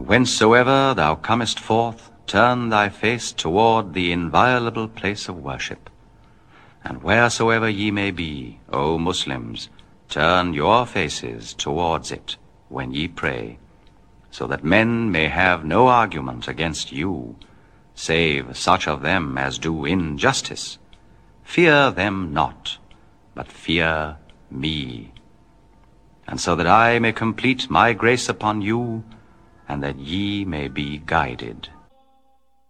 whencesoever thou comest forth, turn thy face toward the inviolable place of worship. And wheresoever ye may be, O Muslims, turn your faces towards it when ye pray, so that men may have no argument against you, save such of them as do injustice. Fear them not, but fear me. And so that I may complete my grace upon you, and that ye may be guided.